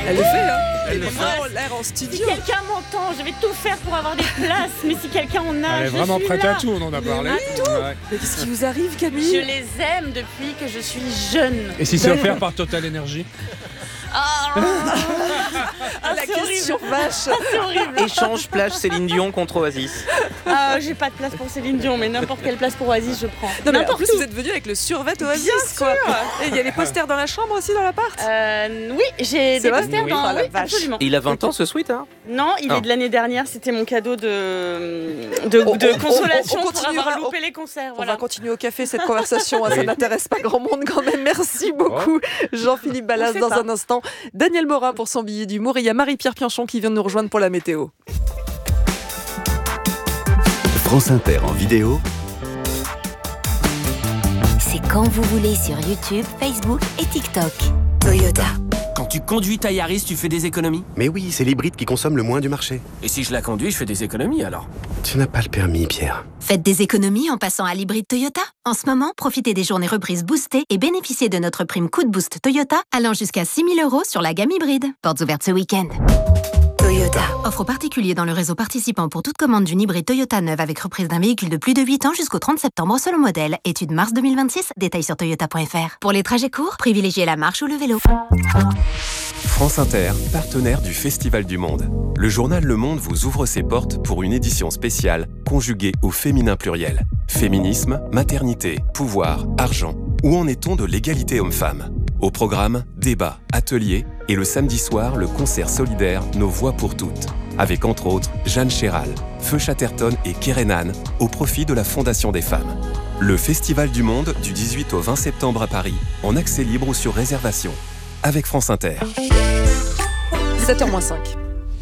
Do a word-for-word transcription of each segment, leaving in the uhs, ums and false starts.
Elle le fait, hein. Elle le fait. Oh, l'air en Si studio. quelqu'un m'entend, je vais tout faire pour avoir des places. Mais si quelqu'un en a, Elle est je vraiment suis prête là. à tout, on en a parlé. À tout. Ouais. Mais qu'est-ce qui vous arrive, Je Camille? les aime depuis que je suis jeune. Et si c'est offert par Total Energy? Ah, Ah, la c'est question vache. c'est horrible. Échange plage Céline Dion contre Oasis. Ah, j'ai pas de place pour Céline Dion, mais n'importe quelle place pour Oasis, je prends. Non, mais en N'importe plus, où. vous êtes venu avec le survêt Oasis, Bien quoi. sûr. Et il y a les posters dans la chambre aussi, dans l'appart. Euh, oui, j'ai C'est des vrai posters Oui. dans. Oh, la oui, vache. absolument. Et il a vingt ans ce sweat, hein? Non, il Ah. est de l'année dernière. C'était mon cadeau de de, On- de on- on- consolation on pour continuera, avoir on- loupé les concerts. On Voilà. va continuer au café cette conversation, hein, ça Oui. n'intéresse pas grand monde quand même. Merci beaucoup Jean-Philippe Ballas. On sait Dans pas. un instant, Daniel Morin pour son billet d'humour. Et il y a Marie-Pierre Pianchon qui vient de nous rejoindre pour la météo. France Inter en vidéo, C'est quand vous voulez sur YouTube, Facebook et TikTok. Toyota. Quand tu conduis ta Yaris, tu fais des économies. mais oui, c'est l'hybride qui consomme le moins du marché. Et si je la conduis, je fais des économies alors. Tu n'as pas le permis, Pierre. Faites des économies en passant à l'hybride Toyota. En ce moment, profitez des journées reprises boostées et bénéficiez de notre prime coup de boost Toyota allant jusqu'à six mille euros sur la gamme hybride. Portes ouvertes ce week-end. Toyota. Offre aux particuliers dans le réseau participant pour toute commande d'une hybride Toyota neuve avec reprise d'un véhicule de plus de huit ans jusqu'au trente septembre selon modèle. Étude mars deux mille vingt-six. Détails sur toyota point f r. Pour les trajets courts, privilégiez la marche ou le vélo. France Inter, partenaire du Festival du Monde. Le journal Le Monde vous ouvre ses portes pour une édition spéciale conjuguée au féminin pluriel. Féminisme, maternité, pouvoir, argent. Où en est-on de l'égalité homme-femme ? Au programme, débats, ateliers et le samedi soir, le concert solidaire Nos Voix pour toutes. Avec entre autres Jeanne Chéral, Feu Chatterton et Kerenan au profit de la Fondation des femmes. Le Festival du Monde du dix-huit au vingt septembre à Paris, en accès libre ou sur réservation. Avec France Inter. sept heures moins cinq.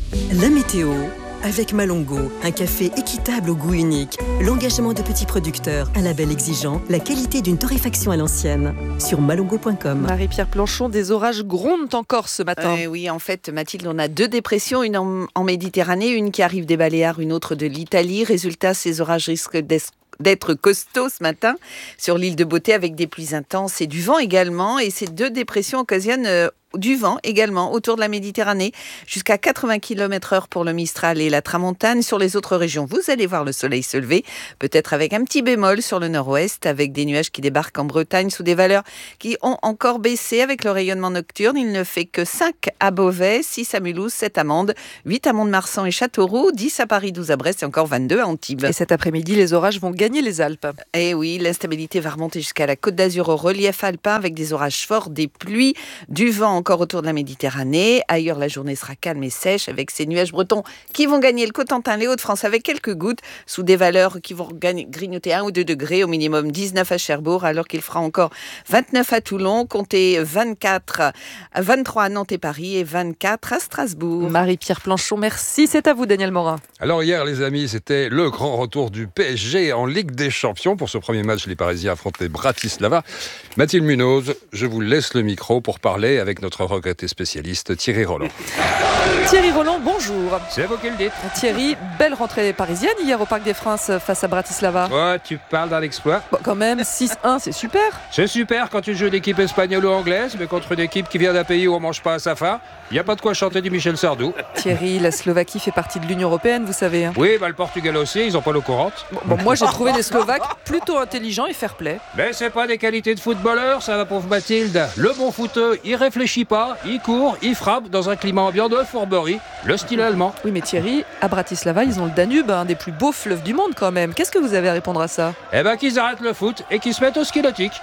La météo avec Malongo, un café équitable au goût unique, l'engagement de petits producteurs, un label exigeant, la qualité d'une torréfaction à l'ancienne. Sur malongo point com. Marie-Pierre Planchon, des orages grondent encore ce matin. Euh, oui, en fait, Mathilde, on a deux dépressions, une en, en Méditerranée, une qui arrive des Baléares, une autre de l'Italie. Résultat, ces orages risquent d'être d'être costauds ce matin sur l'île de Beauté avec des pluies intenses et du vent également. Et ces deux dépressions occasionnent euh, du vent également autour de la Méditerranée, jusqu'à quatre-vingts kilomètres heure pour le Mistral et la Tramontane. Sur les autres régions, vous allez voir le soleil se lever, peut-être avec un petit bémol sur le nord-ouest, avec des nuages qui débarquent en Bretagne sous des valeurs qui ont encore baissé avec le rayonnement nocturne. Il ne fait que cinq à Beauvais, six à Mulhouse, sept à Mende, huit à Mont-de-Marsan et Châteauroux, dix à Paris, douze à Brest et encore vingt-deux à Antibes. Et cet après-midi, les orages vont gagner les Alpes. Et oui, l'instabilité va remonter jusqu'à la Côte d'Azur au relief alpin avec des orages forts, des pluies, du vent encore autour de la Méditerranée. Ailleurs, la journée sera calme et sèche avec ces nuages bretons qui vont gagner le Cotentin, les Hauts-de-France avec quelques gouttes sous des valeurs qui vont gagner, grignoter un ou deux degrés, au minimum dix-neuf à Cherbourg, alors qu'il fera encore vingt-neuf à Toulon, comptez vingt-quatre, vingt-trois à Nantes et Paris et vingt-quatre à Strasbourg. Marie-Pierre Planchon, merci. C'est à vous, Daniel Morin. Alors hier, les amis, c'était le grand retour du P S G en Ligue des Champions. Pour ce premier match, les Parisiens affrontaient Bratislava. Mathilde Munoz, je vous laisse le micro pour parler avec notre regretté spécialiste Thierry Roland. Thierry Roland, bonjour. C'est vous qui le dites. Thierry, belle rentrée parisienne hier au Parc des Princes face à Bratislava. Ouais, tu parles d'un exploit. Bon, quand même, six un, c'est super. C'est super quand tu joues une équipe espagnole ou anglaise, mais contre une équipe qui vient d'un pays où on mange pas à sa faim, il n'y a pas de quoi chanter du Michel Sardou. Thierry, la Slovaquie fait partie de l'Union européenne, vous savez. Hein. Oui, bah le Portugal aussi, ils ont pas l'eau courante. Bon, bon, moi, j'ai trouvé les Slovaques plutôt intelligents et fair-play. Mais c'est pas des qualités de footballeur, ça va pauvre Mathilde. Le bon footeux, il réfléchit pas, il court, il frappe dans un climat ambiant de fourberie, le style allemand. Oui, mais Thierry, à Bratislava, ils ont le Danube, un des plus beaux fleuves du monde quand même. Qu'est-ce que vous avez à répondre à ça? Eh ben qu'ils arrêtent le foot et qu'ils se mettent au ski nautique.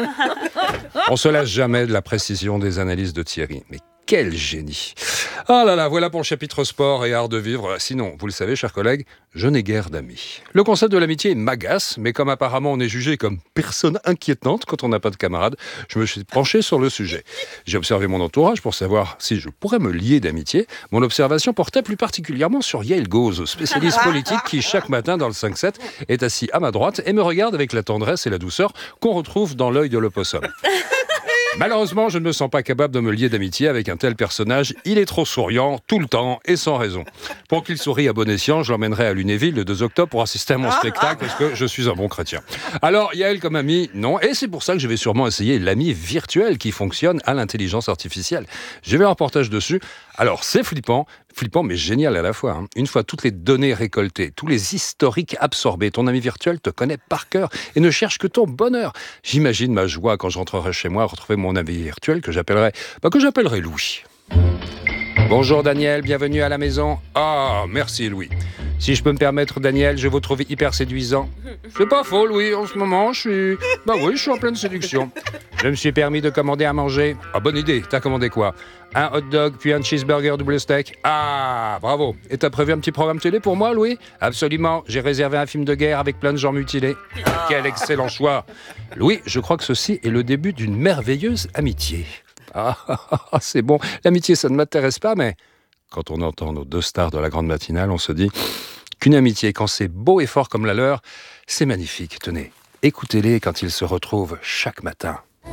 On se lasse jamais de la précision des analyses de Thierry. Mais quel génie! Ah là là, voilà pour le chapitre sport et art de vivre. Sinon, vous le savez, chers collègues, je n'ai guère d'amis. Le concept de l'amitié m'agace, mais comme apparemment on est jugé comme personne inquiétante quand on n'a pas de camarades, je me suis penché sur le sujet. J'ai observé mon entourage pour savoir si je pourrais me lier d'amitié. Mon observation portait plus particulièrement sur Yael Gauze, spécialiste politique qui, chaque matin dans le cinq sept, est assis à ma droite et me regarde avec la tendresse et la douceur qu'on retrouve dans l'œil de l'opossum. Malheureusement, je ne me sens pas capable de me lier d'amitié avec un tel personnage. Il est trop souriant, tout le temps, et sans raison. Pour qu'il sourie à bon escient, je l'emmènerai à Lunéville le deux octobre pour assister à mon spectacle, parce que je suis un bon chrétien. Alors, Yael comme ami, non. Et c'est pour ça que je vais sûrement essayer l'ami virtuel qui fonctionne à l'intelligence artificielle. J'ai vu un reportage dessus. Alors, c'est flippant, flippant mais génial à la fois. Hein. Une fois toutes les données récoltées, tous les historiques absorbés, ton ami virtuel te connaît par cœur et ne cherche que ton bonheur. J'imagine ma joie quand j'entrerai chez moi à retrouver mon ami virtuel que j'appellerai, bah, que j'appellerai Louis. Bonjour Daniel, bienvenue à la maison. Ah, merci Louis. Si je peux me permettre, Daniel, je vous trouve hyper séduisant. C'est pas faux, Louis, en ce moment, je suis... Bah oui, je suis en pleine séduction. Je me suis permis de commander à manger. Ah, bonne idée, t'as commandé quoi? Un hot dog, puis un cheeseburger double steak. Ah, bravo. Et t'as prévu un petit programme télé pour moi, Louis? Absolument, j'ai réservé un film de guerre avec plein de gens mutilés. Quel excellent choix. Louis, je crois que ceci est le début d'une merveilleuse amitié. Ah, c'est bon, l'amitié, ça ne m'intéresse pas, mais... Quand on entend nos deux stars de la grande matinale, on se dit qu'une amitié, quand c'est beau et fort comme la leur, c'est magnifique. Tenez, écoutez-les quand ils se retrouvent chaque matin.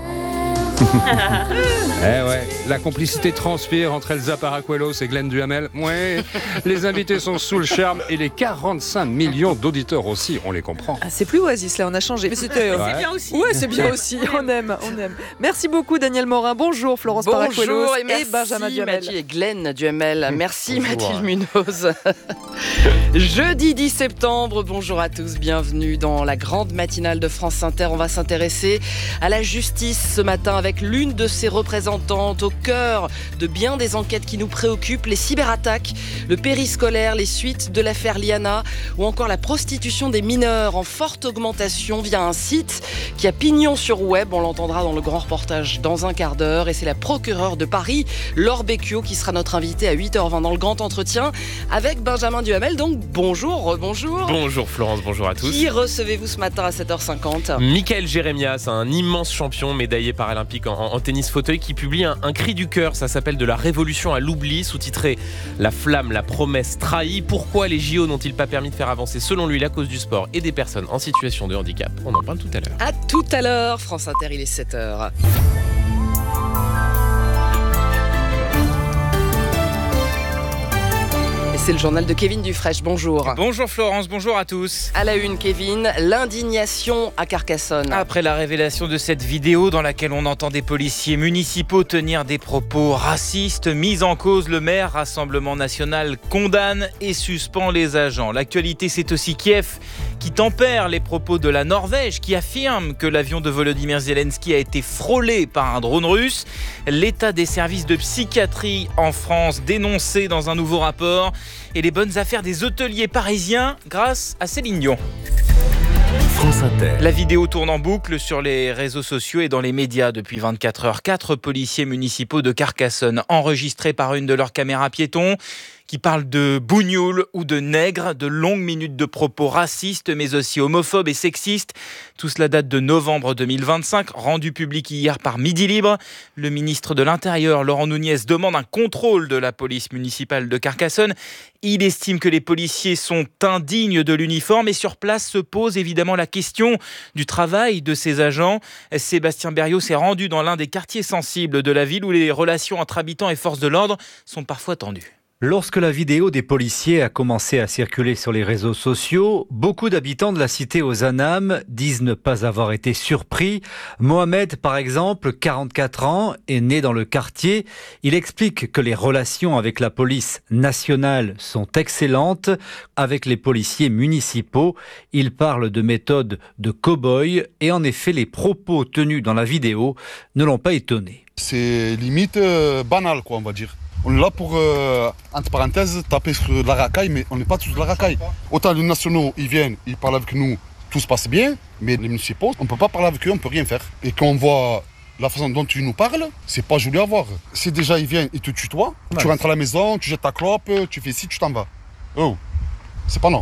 Eh ouais, la complicité transpire entre Elsa Paracuelos et Glenn Duhamel. Ouais, les invités sont sous le charme et les quarante-cinq millions d'auditeurs aussi, on les comprend. Ah, c'est plus Oasis là, on a changé. Mais c'était euh... ouais. C'est bien aussi. Ouais, c'est bien aussi. On aime, on aime. Merci beaucoup Daniel Morin. Bonjour Florence Paracuelos et, merci, et Benjamin Duhamel. Mathieu et Glenn Duhamel. Merci Mathilde Munoz. Jeudi dix septembre, bonjour à tous, bienvenue dans la grande matinale de France Inter. On va s'intéresser à la justice ce matin avec l'une de ses représentantes au cœur de bien des enquêtes qui nous préoccupent, les cyberattaques, le périscolaire, les suites de l'affaire Liana ou encore la prostitution des mineurs en forte augmentation via un site qui a pignon sur web. On l'entendra dans le grand reportage dans un quart d'heure et c'est la procureure de Paris, Laure Becchio, qui sera notre invitée à huit heures vingt dans le grand entretien avec Benjamin Duhamel. Donc bonjour, bonjour. Bonjour Florence, bonjour à tous. Qui recevez-vous ce matin à sept heures cinquante? Mickaël Jérémias, un immense champion médaillé paralympique en, en tennis fauteuil qui publie un, un cri du cœur, ça s'appelle De la révolution à l'oubli, sous-titré La flamme, la promesse trahie. Pourquoi les J O n'ont-ils pas permis de faire avancer selon lui la cause du sport et des personnes en situation de handicap? On en parle tout à l'heure. À tout à l'heure, France Inter, il est sept heures. C'est le journal de Kevin Dufresne, bonjour. Bonjour Florence, bonjour à tous. À la une, Kevin, l'indignation à Carcassonne. Après la révélation de cette vidéo dans laquelle on entend des policiers municipaux tenir des propos racistes, mis en cause, le maire, Rassemblement National, condamne et suspend les agents. L'actualité, c'est aussi Kiev qui tempère les propos de la Norvège, qui affirme que l'avion de Volodymyr Zelensky a été frôlé par un drone russe. L'état des services de psychiatrie en France dénoncé dans un nouveau rapport. Et les bonnes affaires des hôteliers parisiens grâce à Céline Dion. France Inter. La vidéo tourne en boucle sur les réseaux sociaux et dans les médias depuis vingt-quatre heures. Quatre policiers municipaux de Carcassonne enregistrés par une de leurs caméras piétons qui parlent de bougnoul ou de nègre, de longues minutes de propos racistes mais aussi homophobes et sexistes. Tout cela date de novembre deux mille vingt-cinq, rendu public hier par Midi Libre. Le ministre de l'Intérieur, Laurent Nunez, demande un contrôle de la police municipale de Carcassonne. Il estime que les policiers sont indignes de l'uniforme et sur place se pose évidemment la question du travail de ces agents. Sébastien Berriot s'est rendu dans l'un des quartiers sensibles de la ville où les relations entre habitants et forces de l'ordre sont parfois tendues. Lorsque la vidéo des policiers a commencé à circuler sur les réseaux sociaux, beaucoup d'habitants de la cité aux Anames disent ne pas avoir été surpris. Mohamed, par exemple, quarante-quatre ans, est né dans le quartier. Il explique que les relations avec la police nationale sont excellentes. Avec les policiers municipaux, il parle de méthode de cow-boy et en effet, les propos tenus dans la vidéo ne l'ont pas étonné. C'est limite euh, banal, quoi, on va dire. On est là pour, euh, entre parenthèses, taper sur la racaille, mais on n'est pas tous de la racaille. Autant les nationaux, ils viennent, ils parlent avec nous, tout se passe bien, mais les municipaux, on ne peut pas parler avec eux, on ne peut rien faire. Et quand on voit la façon dont tu nous parles, c'est pas joli à voir. Si déjà ils viennent, ils te tutoient, ouais. Tu rentres à la maison, tu jettes ta clope, tu fais ci, tu t'en vas. Oh, c'est pas normal.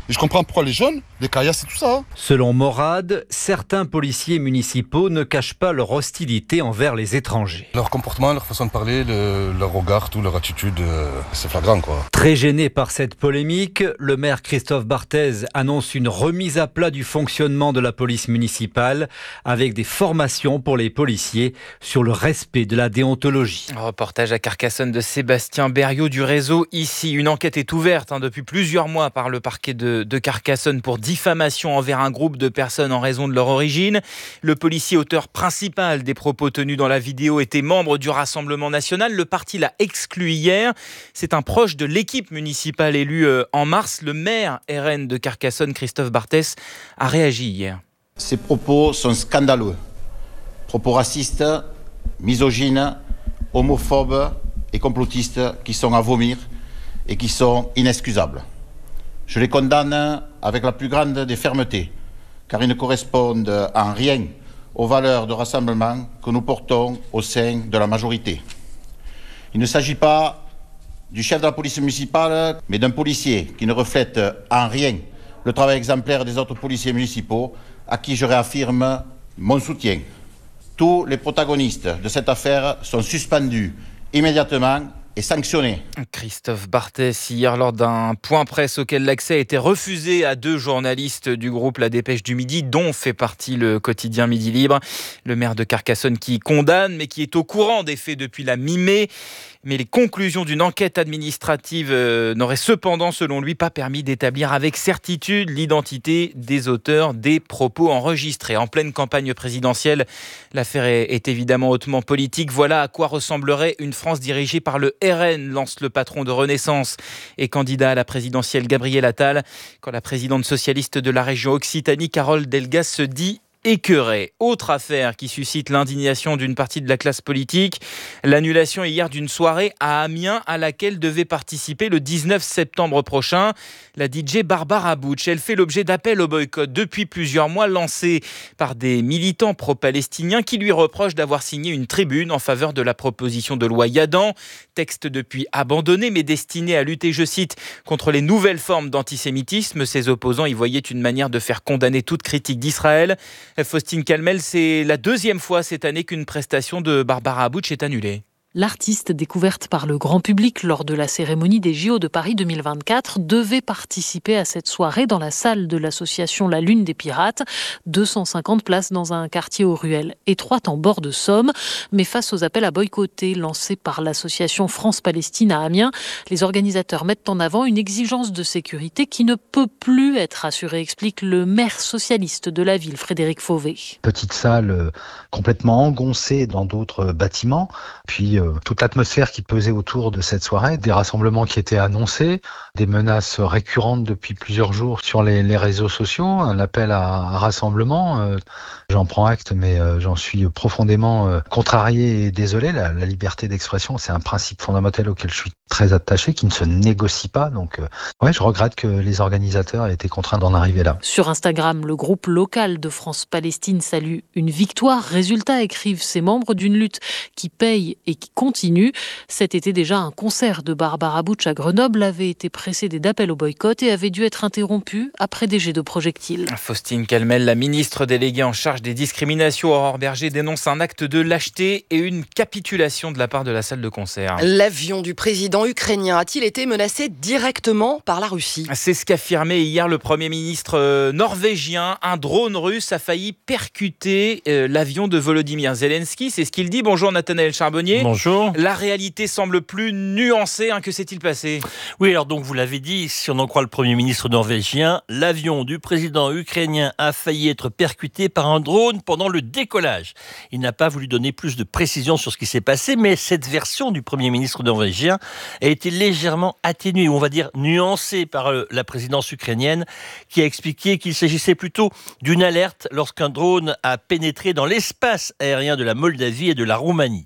Et je comprends pourquoi les jeunes, les caillasses et tout ça. Hein. Selon Morad, certains policiers municipaux ne cachent pas leur hostilité envers les étrangers. Leur comportement, leur façon de parler, le, leur regard, tout, leur attitude, euh, c'est flagrant quoi. Très gêné par cette polémique, le maire Christophe Barthez annonce une remise à plat du fonctionnement de la police municipale avec des formations pour les policiers sur le respect de la déontologie. Reportage à Carcassonne de Sébastien Berriot du réseau Ici. Une enquête est ouverte hein, depuis plusieurs mois par le parquet de, de Carcassonne pour diffamation envers un groupe de personnes en raison de leur origine. Le policier auteur principal des propos tenus dans la vidéo était membre du Rassemblement national. Le parti l'a exclu hier. C'est un proche de l'équipe municipale élue en mars. Le maire R N de Carcassonne, Christophe Barthès, a réagi hier. Ces propos sont scandaleux. Propos racistes, misogynes, homophobes et complotistes qui sont à vomir et qui sont inexcusables. Je les condamne avec la plus grande des fermetés, car ils ne correspondent en rien aux valeurs de rassemblement que nous portons au sein de la majorité. Il ne s'agit pas du chef de la police municipale, mais d'un policier qui ne reflète en rien le travail exemplaire des autres policiers municipaux, à qui je réaffirme mon soutien. Tous les protagonistes de cette affaire sont suspendus immédiatement et sanctionnés. Christophe Barthès, hier, lors d'un point presse auquel l'accès a été refusé à deux journalistes du groupe La Dépêche du Midi, dont fait partie le quotidien Midi Libre. Le maire de Carcassonne qui condamne, mais qui est au courant des faits depuis la mi-mai. Mais les conclusions d'une enquête administrative euh, n'auraient cependant, selon lui, pas permis d'établir avec certitude l'identité des auteurs des propos enregistrés. En pleine campagne présidentielle, l'affaire est, est évidemment hautement politique. Voilà à quoi ressemblerait une France dirigée par le R N, lance le patron de Renaissance et candidat à la présidentielle Gabriel Attal, quand la présidente socialiste de la région Occitanie, Carole Delgas, se dit écœuré. Autre affaire qui suscite l'indignation d'une partie de la classe politique, l'annulation hier d'une soirée à Amiens à laquelle devait participer le dix-neuf septembre prochain la D J Barbara Butch. Elle fait l'objet d'appels au boycott depuis plusieurs mois lancés par des militants pro-palestiniens qui lui reprochent d'avoir signé une tribune en faveur de la proposition de loi Yadan, texte depuis abandonné mais destiné à lutter, je cite, contre les nouvelles formes d'antisémitisme. Ses opposants y voyaient une manière de faire condamner toute critique d'Israël. Faustine Calmel, c'est la deuxième fois cette année qu'une prestation de Barbara Butch est annulée. L'artiste, découverte par le grand public lors de la cérémonie des J O de Paris deux mille vingt-quatre, devait participer à cette soirée dans la salle de l'association La Lune des Pirates. deux cent cinquante places dans un quartier aux ruelles étroites en bord de Somme. Mais face aux appels à boycotter lancés par l'association France-Palestine à Amiens, les organisateurs mettent en avant une exigence de sécurité qui ne peut plus être assurée, explique le maire socialiste de la ville, Frédéric Fauvet. Petite salle euh, complètement engoncée dans d'autres bâtiments, puis toute l'atmosphère qui pesait autour de cette soirée, des rassemblements qui étaient annoncés, des menaces récurrentes depuis plusieurs jours sur les, les réseaux sociaux, un appel à, à rassemblement. Euh, j'en prends acte, mais euh, j'en suis profondément euh, contrarié et désolé. La, la liberté d'expression, c'est un principe fondamental auquel je suis très attaché, qui ne se négocie pas. Donc, euh, ouais, je regrette que les organisateurs aient été contraints d'en arriver là. Sur Instagram, le groupe local de France-Palestine salue une victoire. Résultat, écrivent ses membres, d'une lutte qui paye et qui continue. Cet été déjà, un concert de Barbara Butch à Grenoble avait été précédé d'appels au boycott et avait dû être interrompu après des jets de projectiles. Faustine Calmel, la ministre déléguée en charge des discriminations, Aurore Berger, dénonce un acte de lâcheté et une capitulation de la part de la salle de concert. L'avion du président ukrainien a-t-il été menacé directement par la Russie ? C'est ce qu'affirmait hier le Premier ministre norvégien. Un drone russe a failli percuter l'avion de Volodymyr Zelensky. C'est ce qu'il dit. Bonjour Nathanaël Charbonnier. Bonjour. La réalité semble plus nuancée. Hein, que s'est-il passé ? Oui, alors donc vous l'avez dit, si on en croit le Premier ministre norvégien, l'avion du président ukrainien a failli être percuté par un drone pendant le décollage. Il n'a pas voulu donner plus de précisions sur ce qui s'est passé, mais cette version du Premier ministre norvégien a été légèrement atténuée, ou on va dire nuancée par la présidence ukrainienne, qui a expliqué qu'il s'agissait plutôt d'une alerte lorsqu'un drone a pénétré dans l'espace aérien de la Moldavie et de la Roumanie.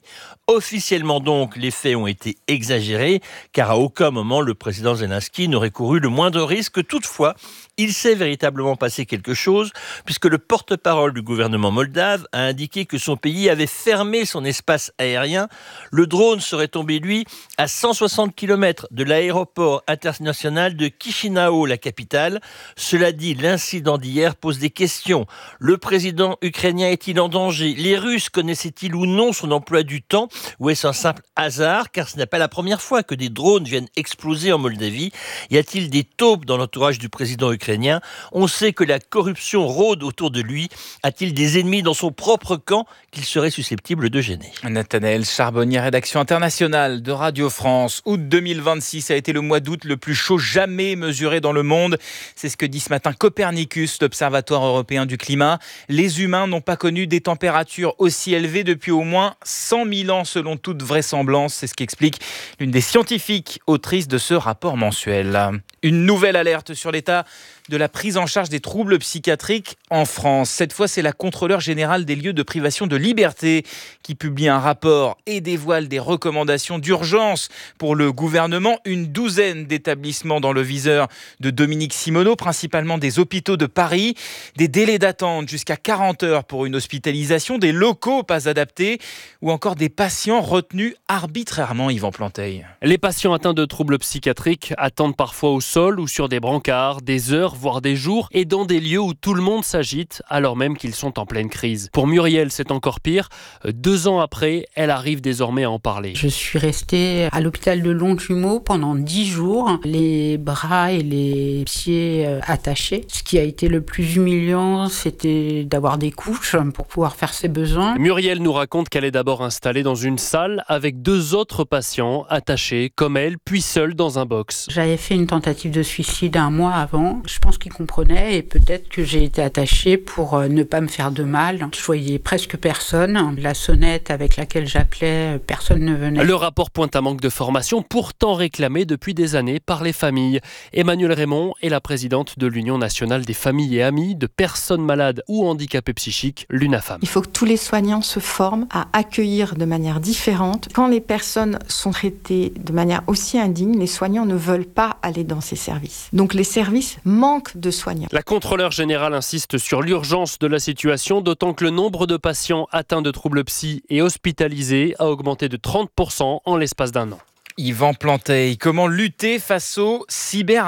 Officiellement donc, les faits ont été exagérés, car à aucun moment le président Zelensky n'aurait couru le moindre risque. Toutefois, il s'est véritablement passé quelque chose, puisque le porte-parole du gouvernement moldave a indiqué que son pays avait fermé son espace aérien. Le drone serait tombé, lui, à cent soixante kilomètres de l'aéroport international de Chisinau, la capitale. Cela dit, l'incident d'hier pose des questions. Le président ukrainien est-il en danger ? Les Russes connaissaient-ils ou non son emploi du temps ? Ou est-ce un simple hasard ? Car ce n'est pas la première fois que des drones viennent exploser en Moldavie. Y a-t-il des taupes dans l'entourage du président ukrainien ? On sait que la corruption rôde autour de lui. A-t-il des ennemis dans son propre camp qu'il serait susceptible de gêner ? Nathanaël Charbonnier, rédaction internationale de Radio France. Août deux mille vingt-six a été le mois d'août le plus chaud jamais mesuré dans le monde. C'est ce que dit ce matin Copernicus, l'Observatoire européen du climat. Les humains n'ont pas connu des températures aussi élevées depuis au moins cent mille ans selon toute vraisemblance. C'est ce qu'explique l'une des scientifiques autrices de ce rapport mensuel. Une nouvelle alerte sur l'état de la prise en charge des troubles psychiatriques en France. Cette fois, c'est la contrôleure générale des lieux de privation de liberté qui publie un rapport et dévoile des recommandations d'urgence pour le gouvernement. Une douzaine d'établissements dans le viseur de Dominique Simoneau, principalement des hôpitaux de Paris. Des délais d'attente jusqu'à quarante heures pour une hospitalisation, des locaux pas adaptés ou encore des patients retenus arbitrairement, Yvan Planteil. Les patients atteints de troubles psychiatriques attendent parfois au sol ou sur des brancards, des heures, voire des jours, et dans des lieux où tout le monde s'agite, alors même qu'ils sont en pleine crise. Pour Muriel, c'est encore pire. Deux ans après, elle arrive désormais à en parler. Je suis restée à l'hôpital de Longjumeau pendant dix jours, les bras et les pieds attachés. Ce qui a été le plus humiliant, c'était d'avoir des couches pour pouvoir faire ses besoins. Muriel nous raconte qu'elle est d'abord installée dans une salle avec deux autres patients attachés comme elle, puis seule dans un box. J'avais fait une tentative de suicide un mois avant. Je pense qu'il comprenait et peut-être que j'ai été attachée pour ne pas me faire de mal. Je voyais presque personne. La sonnette avec laquelle j'appelais, personne ne venait. Le rapport pointe un manque de formation, pourtant réclamé depuis des années par les familles. Emmanuelle Raymond est la présidente de l'Union nationale des familles et amis de personnes malades ou handicapées psychiques, l'UNAFAM. Il faut que tous les soignants se forment à accueillir de manière différente. Quand les personnes sont traitées de manière aussi indigne, les soignants ne veulent pas aller dans ces services. Donc les services manquent de soignants. La contrôleure générale insiste sur l'urgence de la situation, d'autant que le nombre de patients atteints de troubles psy et hospitalisés a augmenté de trente pour cent en l'espace d'un an. Yvan Planteil, comment lutter face aux cyberattaques ?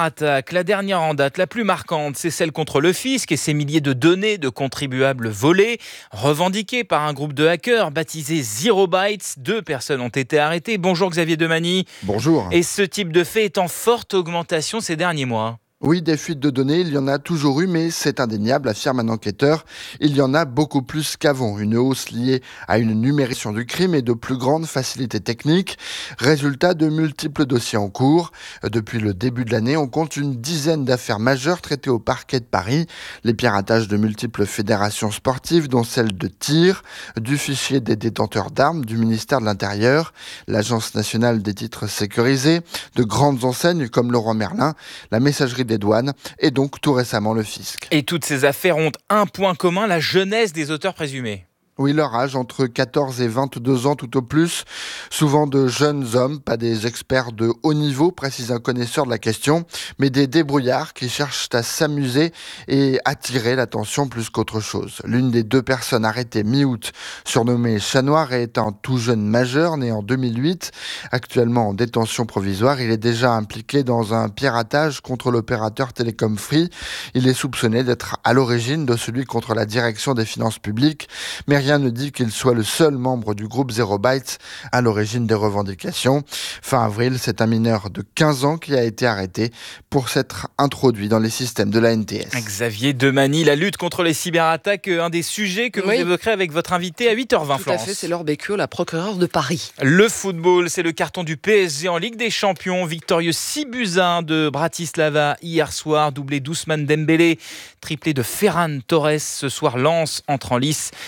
La dernière en date, la plus marquante, c'est celle contre le fisc et ses milliers de données de contribuables volées, revendiquées par un groupe de hackers baptisé Zero Bytes. Deux personnes ont été arrêtées. Bonjour Xavier Demany. Bonjour. Et ce type de fait est en forte augmentation ces derniers mois. Oui, des fuites de données, il y en a toujours eu, mais c'est indéniable, affirme un enquêteur. Il y en a beaucoup plus qu'avant. Une hausse liée à une numérisation du crime et de plus grandes facilités techniques. Résultat de multiples dossiers en cours. Depuis le début de l'année, on compte une dizaine d'affaires majeures traitées au parquet de Paris. Les piratages de multiples fédérations sportives, dont celle de tir, du fichier des détenteurs d'armes du ministère de l'Intérieur, l'Agence nationale des titres sécurisés, de grandes enseignes comme Leroy Merlin, la messagerie des douanes et donc tout récemment le fisc. Et toutes ces affaires ont un point commun, la jeunesse des auteurs présumés. Oui, leur âge, entre quatorze et vingt-deux ans tout au plus. Souvent de jeunes hommes, pas des experts de haut niveau, précise un connaisseur de la question, mais des débrouillards qui cherchent à s'amuser et attirer l'attention plus qu'autre chose. L'une des deux personnes arrêtées mi-août, surnommée Chat Noir, est un tout jeune majeur né en deux mille huit. Actuellement en détention provisoire, il est déjà impliqué dans un piratage contre l'opérateur Télécom Free. Il est soupçonné d'être à l'origine de celui contre la direction des finances publiques, mais rien ne dit qu'il soit le seul membre du groupe Zero Bytes à l'origine des revendications. Fin avril, c'est un mineur de quinze ans qui a été arrêté pour s'être introduit dans les systèmes de l'A N T S. Xavier Demany, la lutte contre les cyberattaques, un des sujets que oui. vous évoquerez avec votre invité à huit heures vingt. Tout à fait, c'est Laure Bécuot, la procureure de Paris. Le football, c'est le carton du P S G en Ligue des Champions, victorieux six buts à un de Bratislava hier soir, doublé d'Ousmane Dembélé, triplé de Ferran Torres. Ce soir, Lens entre en lice sur la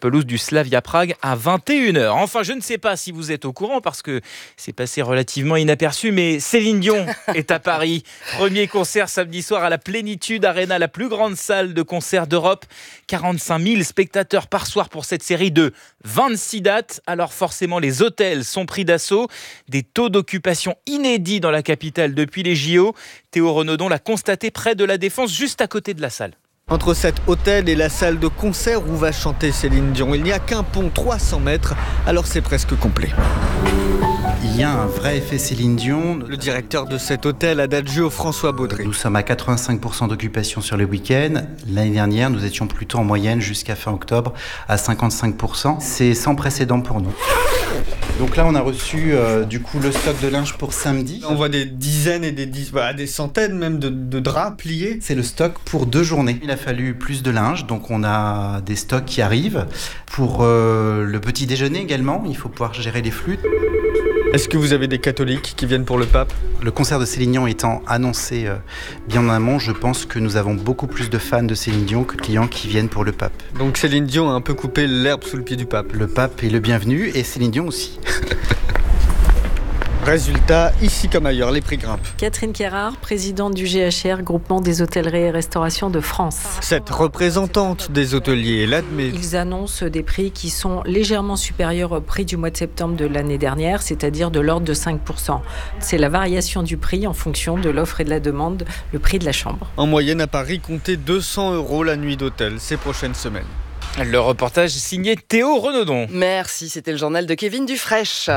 pelouse du Slavia Prague à vingt et une heures. Enfin, je ne sais pas si vous êtes au courant parce que c'est passé relativement inaperçu, mais Céline Dion est à Paris. Premier concert samedi soir à la Plénitude Arena, la plus grande salle de concert d'Europe. quarante-cinq mille spectateurs par soir pour cette série de vingt-six dates. Alors forcément, les hôtels sont pris d'assaut. Des taux d'occupation inédits dans la capitale depuis les J O. Théo Renaudon l'a constaté près de la Défense, juste à côté de la salle. Entre cet hôtel et la salle de concert où va chanter Céline Dion, il n'y a qu'un pont, trois cents mètres, alors c'est presque complet. Il y a un vrai effet Céline Dion. Le directeur de cet hôtel, Adagio, François Baudry. Nous sommes à quatre-vingt-cinq pour cent d'occupation sur les week-ends. L'année dernière, nous étions plutôt en moyenne jusqu'à fin octobre à cinquante-cinq pour cent. C'est sans précédent pour nous. Donc là, on a reçu euh, du coup le stock de linge pour samedi. On voit des dizaines et des, dizaines, bah, des centaines même de, de draps pliés. C'est le stock pour deux journées. Il a fallu plus de linge, donc on a des stocks qui arrivent. Pour euh, le petit déjeuner également, il faut pouvoir gérer les flux. Est-ce que vous avez des catholiques qui viennent pour le pape ? Le concert de Céline Dion étant annoncé euh, bien en amont, je pense que nous avons beaucoup plus de fans de Céline Dion que de clients qui viennent pour le pape. Donc Céline Dion a un peu coupé l'herbe sous le pied du pape. Le pape est le bienvenu et Céline Dion aussi. Résultat, ici comme ailleurs, les prix grimpent. Catherine Kérard, présidente du G H R, groupement des hôtelleries et restaurations de France. Cette représentante des hôteliers l'admet. Ils annoncent des prix qui sont légèrement supérieurs au prix du mois de septembre de l'année dernière, c'est-à-dire de l'ordre de cinq pour cent. C'est la variation du prix en fonction de l'offre et de la demande, le prix de la chambre. En moyenne à Paris, comptez deux cents euros la nuit d'hôtel ces prochaines semaines. Le reportage signé Théo Renaudon. Merci, c'était le journal de Kevin Dufraîche.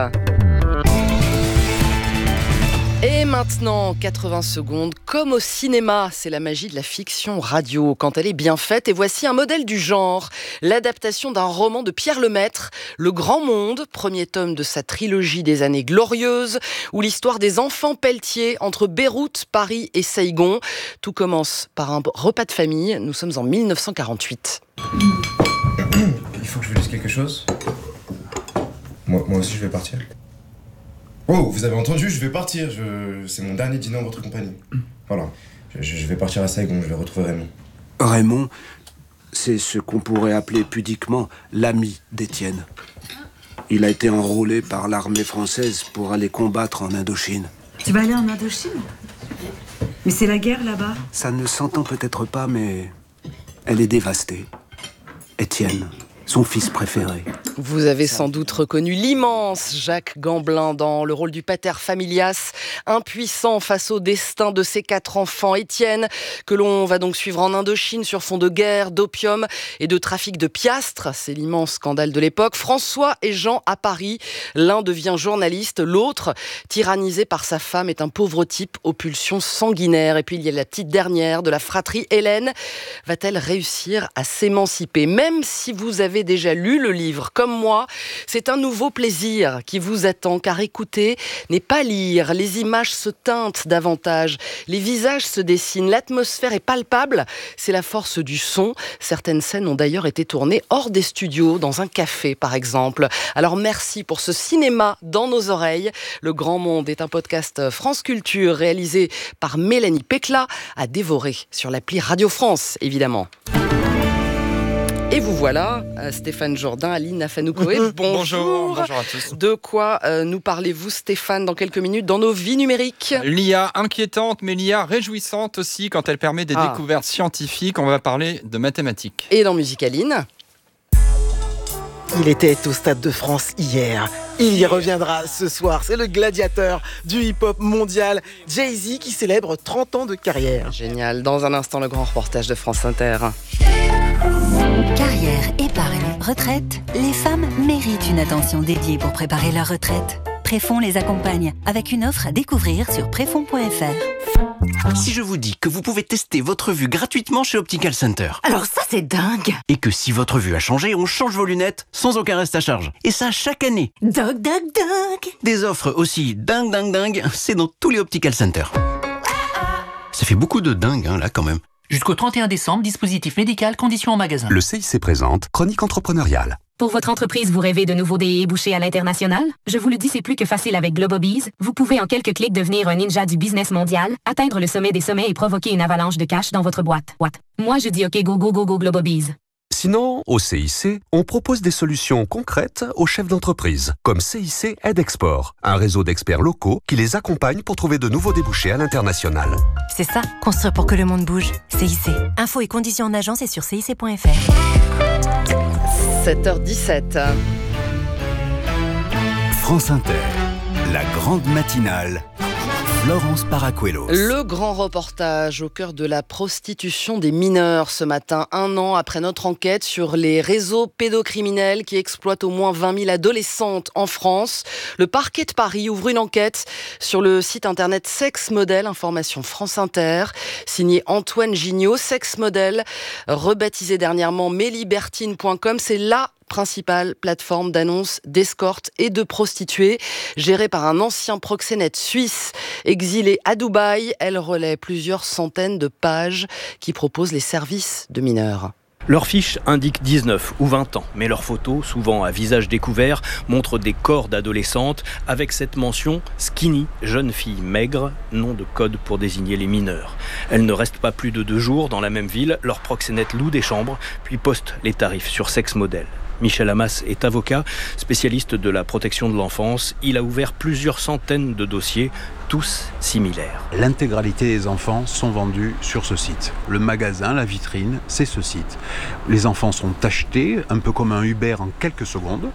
Et maintenant, quatre-vingts secondes, comme au cinéma, c'est la magie de la fiction radio quand elle est bien faite. Et voici un modèle du genre, l'adaptation d'un roman de Pierre Lemaitre, Le Grand Monde, premier tome de sa trilogie des années glorieuses, où l'histoire des enfants Pelletier entre Beyrouth, Paris et Saigon. Tout commence par un repas de famille. Nous sommes en mille neuf cent quarante-huit. Il faut que je vous dise quelque chose. Moi, moi aussi, je vais partir. Oh, vous avez entendu, je vais partir. Je... C'est mon dernier dîner en votre compagnie. Voilà. Je, je vais partir à Saigon, je vais retrouver Raymond. Raymond, c'est ce qu'on pourrait appeler pudiquement l'ami d'Étienne. Il a été enrôlé par l'armée française pour aller combattre en Indochine. Tu vas aller en Indochine ? Mais c'est la guerre là-bas. Ça ne s'entend peut-être pas, mais elle est dévastée. Étienne, son fils préféré. Vous avez sans doute reconnu l'immense Jacques Gamblin dans le rôle du pater familias, impuissant face au destin de ses quatre enfants. Étienne, que l'on va donc suivre en Indochine sur fond de guerre, d'opium et de trafic de piastres. C'est l'immense scandale de l'époque. François et Jean à Paris. L'un devient journaliste, l'autre, tyrannisé par sa femme, est un pauvre type aux pulsions sanguinaires. Et puis il y a la petite dernière de la fratrie, Hélène. Va-t-elle réussir à s'émanciper ? Même si vous avez déjà lu le livre, comme moi, c'est un nouveau plaisir qui vous attend, car écouter n'est pas lire. Les images se teintent davantage, les visages se dessinent, l'atmosphère est palpable. C'est la force du son. Certaines scènes ont d'ailleurs été tournées hors des studios, dans un café par exemple. Alors merci pour ce cinéma dans nos oreilles. Le Grand Monde est un podcast France Culture réalisé par Mélanie Pécla, à dévorer sur l'appli Radio France, évidemment. Et vous voilà, Stéphane Jourdain, Aline Afanoukoé, bonjour. bonjour. Bonjour à tous. De quoi euh, nous parlez-vous, Stéphane, dans quelques minutes, dans nos vies numériques ? L'I A inquiétante, mais l'I A réjouissante aussi quand elle permet des ah. découvertes scientifiques. On va parler de mathématiques. Et dans Musicaline ? Il était au Stade de France hier. Il y reviendra ce soir. C'est le gladiateur du hip-hop mondial, Jay-Z, qui célèbre trente ans de carrière. Génial. Dans un instant, le grand reportage de France Inter. Carrière, épargne, retraite, les femmes méritent une attention dédiée pour préparer leur retraite. Préfond les accompagne avec une offre à découvrir sur préfond point f r. Si je vous dis que vous pouvez tester votre vue gratuitement chez Optical Center. Alors ça, c'est dingue. Et que si votre vue a changé, on change vos lunettes sans aucun reste à charge. Et ça chaque année. Dingue, dingue, dingue. Des offres aussi dingue, dingue, dingue, c'est dans tous les Optical Center. Ça fait beaucoup de dingue, hein, là, quand même. Jusqu'au trente et un décembre, dispositif médical, conditions en magasin. Le C I C présente Chronique entrepreneuriale. Pour votre entreprise, vous rêvez de nouveaux débouchés à l'international? Je vous le dis, c'est plus que facile avec Globobees. Vous pouvez en quelques clics devenir un ninja du business mondial, atteindre le sommet des sommets et provoquer une avalanche de cash dans votre boîte. What? Moi, je dis OK, go, go, go, go, Globobees. Sinon, au C I C, on propose des solutions concrètes aux chefs d'entreprise, comme C I C Aide Export, un réseau d'experts locaux qui les accompagne pour trouver de nouveaux débouchés à l'international. C'est ça, construire pour que le monde bouge. C I C. Infos et conditions en agence et sur C I C point F R. sept heures dix-sept. France Inter, la grande matinale. Florence Paracuelos. Le grand reportage au cœur de la prostitution des mineurs ce matin, un an après notre enquête sur les réseaux pédocriminels qui exploitent au moins vingt mille adolescentes en France. Le parquet de Paris ouvre une enquête sur le site internet Sex Model, information France Inter, signé Antoine Gignot. Sex Model, rebaptisé dernièrement melibertine point com, c'est la principale plateforme d'annonces d'escorte et de prostituées, gérée par un ancien proxénète suisse exilé à Dubaï. Elle relaie plusieurs centaines de pages qui proposent les services de mineurs. Leurs fiches indiquent dix-neuf ou vingt ans, mais leurs photos, souvent à visage découvert, montrent des corps d'adolescentes avec cette mention « skinny », jeune fille maigre, nom de code pour désigner les mineurs. Elles ne restent pas plus de deux jours dans la même ville, leur proxénète loue des chambres, puis poste les tarifs sur Sex Model. Michel Hamas est avocat, spécialiste de la protection de l'enfance. Il a ouvert plusieurs centaines de dossiers, tous similaires. L'intégralité des enfants sont vendus sur ce site. Le magasin, la vitrine, c'est ce site. Les enfants sont achetés, un peu comme un Uber en quelques secondes.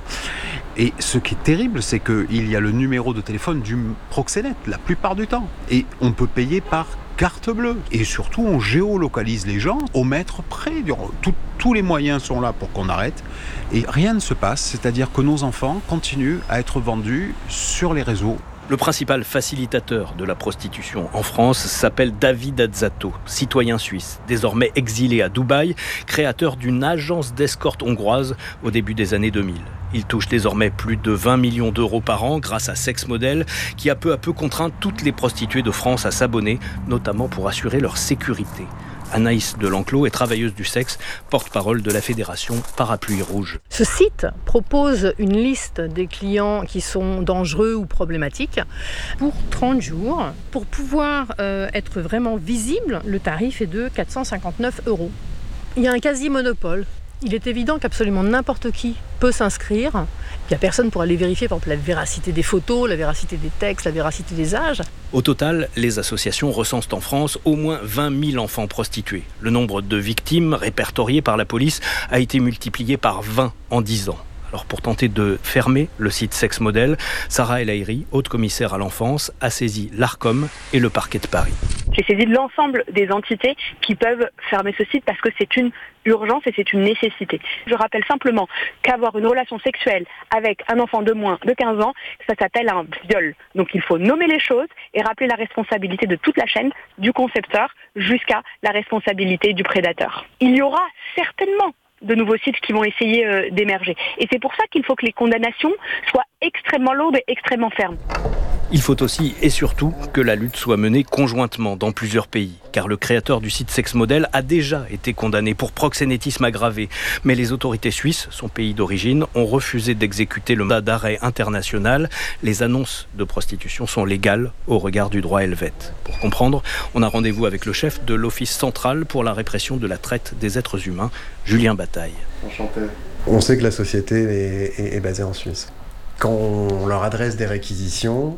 Et ce qui est terrible, c'est qu'il y a le numéro de téléphone du proxénète, la plupart du temps. Et on peut payer par carte bleue. Et surtout, on géolocalise les gens au mètre près. Tout, tous les moyens sont là pour qu'on arrête. Et rien ne se passe, c'est-à-dire que nos enfants continuent à être vendus sur les réseaux. Le principal facilitateur de la prostitution en France s'appelle David Azzato, citoyen suisse, désormais exilé à Dubaï, créateur d'une agence d'escorte hongroise au début des années deux mille. Il touche désormais plus de vingt millions d'euros par an grâce à Sex Model, qui a peu à peu contraint toutes les prostituées de France à s'abonner, notamment pour assurer leur sécurité. Anaïs Delenclos est travailleuse du sexe, porte-parole de la fédération Parapluie Rouge. Ce site propose une liste des clients qui sont dangereux ou problématiques pour trente jours. Pour pouvoir euh, être vraiment visible, le tarif est de quatre cent cinquante-neuf euros. Il y a un quasi-monopole. Il est évident qu'absolument n'importe qui peut s'inscrire. Il n'y a personne pour aller vérifier, par exemple, la véracité des photos, la véracité des textes, la véracité des âges. Au total, les associations recensent en France au moins vingt mille enfants prostitués. Le nombre de victimes répertoriées par la police a été multiplié par vingt en dix ans. Alors pour tenter de fermer le site Sex Model, Sarah El Haïry, haute commissaire à l'enfance, a saisi l'Arcom et le parquet de Paris. J'ai saisi de l'ensemble des entités qui peuvent fermer ce site parce que c'est une urgence et c'est une nécessité. Je rappelle simplement qu'avoir une relation sexuelle avec un enfant de moins de quinze ans, ça s'appelle un viol. Donc il faut nommer les choses et rappeler la responsabilité de toute la chaîne, du concepteur jusqu'à la responsabilité du prédateur. Il y aura certainement de nouveaux sites qui vont essayer euh, d'émerger. Et c'est pour ça qu'il faut que les condamnations soient extrêmement lourdes et extrêmement fermes. Il faut aussi et surtout que la lutte soit menée conjointement dans plusieurs pays, car le créateur du site Sex Model a déjà été condamné pour proxénétisme aggravé. Mais les autorités suisses, son pays d'origine, ont refusé d'exécuter le mandat d'arrêt international. Les annonces de prostitution sont légales au regard du droit helvète. Pour comprendre, on a rendez-vous avec le chef de l'Office central pour la répression de la traite des êtres humains, Julien Bataille. Enchanté. On sait que la société est, est, est basée en Suisse. Quand on leur adresse des réquisitions,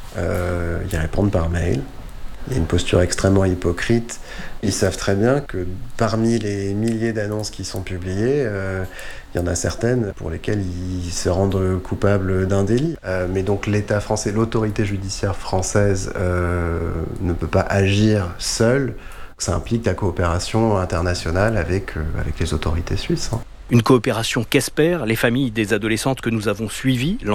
euh, ils répondent par mail. Il y a une posture extrêmement hypocrite. Ils savent très bien que parmi les milliers d'annonces qui sont publiées, euh, il y en a certaines pour lesquelles ils se rendent coupables d'un délit. Euh, mais donc l'État français, l'autorité judiciaire française euh, ne peut pas agir seule. Ça implique la coopération internationale avec, euh, avec les autorités suisses. Hein. Une coopération qu'espèrent les familles des adolescentes que nous avons suivies.